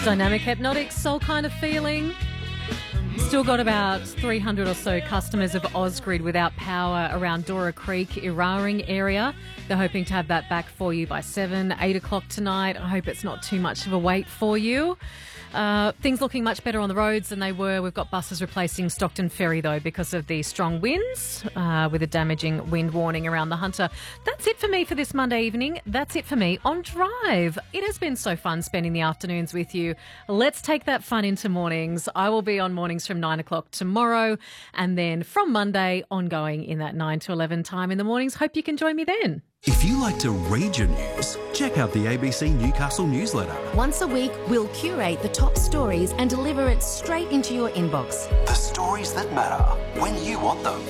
Dynamic Hypnotic, Soul Kind of Feeling. Still got about 300 or so customers of Ausgrid without power around Dora Creek, Iraring area. They're hoping to have that back for you by 7, 8 o'clock tonight. I hope it's not too much of a wait for you. Things looking much better on the roads than they were. We've got buses replacing Stockton Ferry, though, because of the strong winds, with a damaging wind warning around the Hunter. That's it for me for this Monday evening. That's it for me on Drive. It has been so fun spending the afternoons with you. Let's take that fun into mornings. I will be on mornings from 9 o'clock tomorrow, and then from Monday ongoing in that 9 to 11 time in the mornings. Hope you can join me then. If you like to read your news, check out the ABC Newcastle newsletter. Once a week, we'll curate the top stories and deliver it straight into your inbox. The stories that matter when you want them.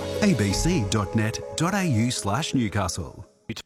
abc.net.au/Newcastle.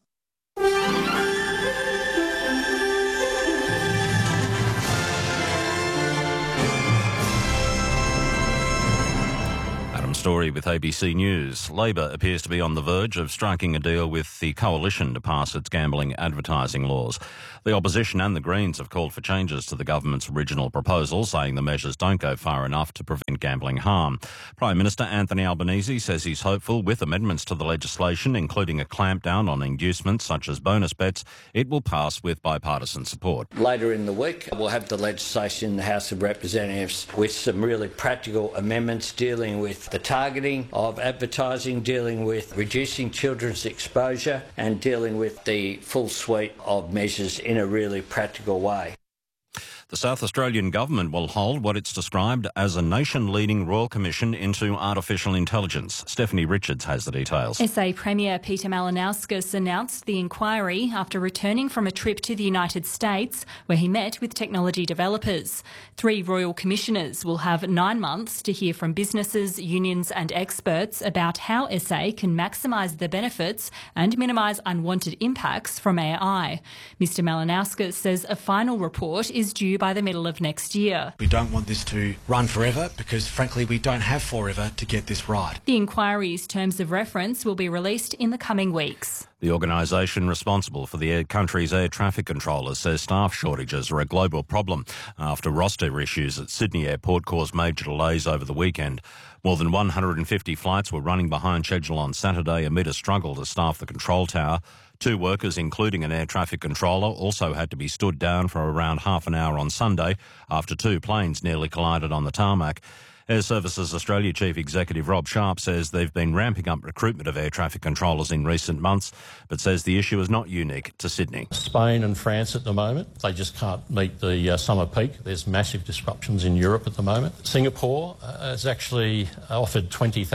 Story with ABC News. Labor appears to be on the verge of striking a deal with the Coalition to pass its gambling advertising laws. The opposition and the Greens have called for changes to the government's original proposal, saying the measures don't go far enough to prevent gambling harm. Prime Minister Anthony Albanese says he's hopeful with amendments to the legislation, including a clampdown on inducements such as bonus bets, it will pass with bipartisan support. Later in the week, we'll have the legislation in the House of Representatives with some really practical amendments dealing with the targeting of advertising, dealing with reducing children's exposure and dealing with the full suite of measures in a really practical way. The South Australian Government will hold what it's described as a nation-leading Royal Commission into Artificial Intelligence. Stephanie Richards has the details. SA Premier Peter Malinauskas announced the inquiry after returning from a trip to the United States where he met with technology developers. 3 Royal Commissioners will have 9 months to hear from businesses, unions and experts about how SA can maximise the benefits and minimise unwanted impacts from AI. Mr Malinauskas says a final report is due by the middle of next year. We don't want this to run forever because, frankly, we don't have forever to get this right. The inquiry's terms of reference will be released in the coming weeks. The organisation responsible for the country's air traffic controllers says staff shortages are a global problem after roster issues at Sydney Airport caused major delays over the weekend. More than 150 flights were running behind schedule on Saturday amid a struggle to staff the control tower. 2 workers, including an air traffic controller, also had to be stood down for around half an hour on Sunday after 2 planes nearly collided on the tarmac. Air Services Australia Chief Executive Rob Sharp says they've been ramping up recruitment of air traffic controllers in recent months, but says the issue is not unique to Sydney. Spain and France at the moment, they just can't meet the summer peak. There's massive disruptions in Europe at the moment. Singapore has actually offered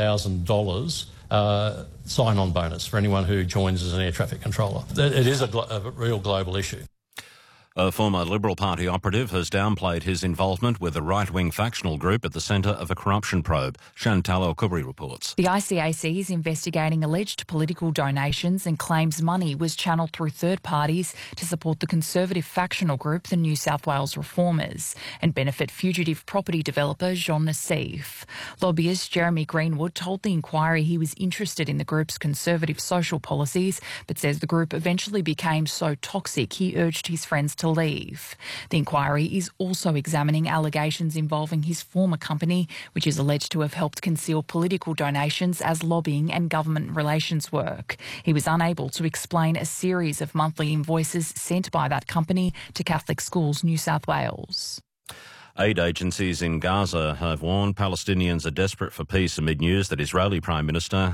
$20,000 sign-on bonus for anyone who joins as an air traffic controller. It is a real global issue. A former Liberal Party operative has downplayed his involvement with a right-wing factional group at the centre of a corruption probe. Chantal El-Kubri reports. The ICAC is investigating alleged political donations and claims money was channelled through third parties to support the Conservative factional group, the New South Wales Reformers, and benefit fugitive property developer Jean Nassif. Lobbyist Jeremy Greenwood told the inquiry he was interested in the group's conservative social policies, but says the group eventually became so toxic he urged his friends to leave. The inquiry is also examining allegations involving his former company, which is alleged to have helped conceal political donations as lobbying and government relations work. He was unable to explain a series of monthly invoices sent by that company to Catholic Schools New South Wales. Aid agencies in Gaza have warned Palestinians are desperate for peace amid news that the Israeli Prime Minister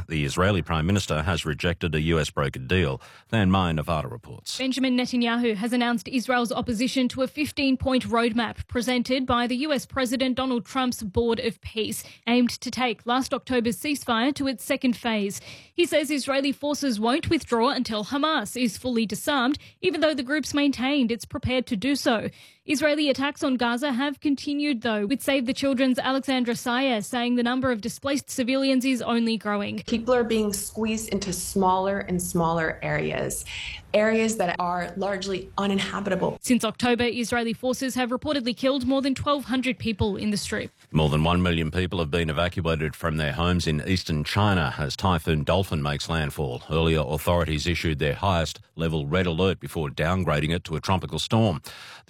has rejected a US brokered deal. Van Meyer, Nevada reports. Benjamin Netanyahu has announced Israel's opposition to a 15-point roadmap presented by the US President Donald Trump's Board of Peace, aimed to take last October's ceasefire to its second phase. He says Israeli forces won't withdraw until Hamas is fully disarmed, even though the group's maintained it's prepared to do so. Israeli attacks on Gaza have continued, though, with Save the Children's Alexandra Sayer saying the number of displaced civilians is only growing. People are being squeezed into smaller and smaller areas that are largely uninhabitable. Since October, Israeli forces have reportedly killed more than 1,200 people in the Strip. More than 1 million people have been evacuated from their homes in eastern China as Typhoon Dolphin makes landfall. Earlier, authorities issued their highest level red alert before downgrading it to a tropical storm. The typhoon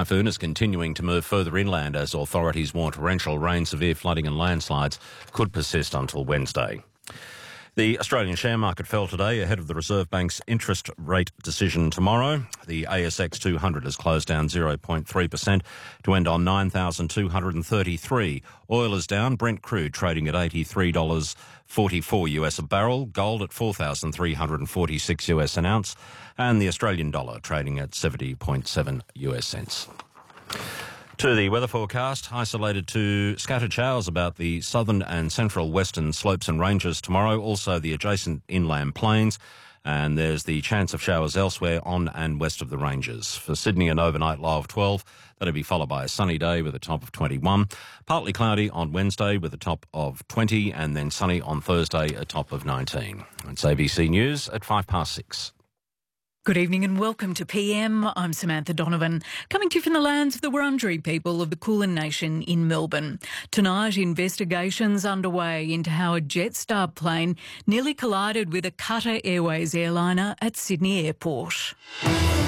typhoon is continuing to move further inland as authorities warn torrential rain, severe flooding and landslides could persist until Wednesday. The Australian share market fell today ahead of the Reserve Bank's interest rate decision tomorrow. The ASX 200 has closed down 0.3% to end on 9,233. Oil is down. Brent crude trading at $83.44 US a barrel. Gold at 4,346 US an ounce. And the Australian dollar trading at 70.7 US cents. To the weather forecast, isolated to scattered showers about the southern and central western slopes and ranges tomorrow, also the adjacent inland plains, and there's the chance of showers elsewhere on and west of the ranges. For Sydney, an overnight low of 12, that'll be followed by a sunny day with a top of 21, partly cloudy on Wednesday with a top of 20, and then sunny on Thursday, a top of 19. It's ABC News at 6:05. Good evening and welcome to PM. I'm Samantha Donovan, coming to you from the lands of the Wurundjeri people of the Kulin Nation in Melbourne. Tonight, investigations underway into how a Jetstar plane nearly collided with a Qatar Airways airliner at Sydney Airport.